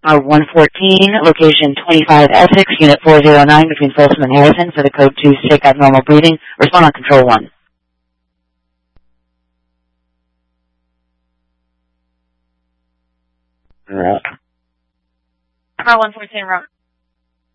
R114, location 25 Essex, Unit 409, between Folsom and Harrison, for the code 2 sick abnormal breathing. Respond on control 1. R114,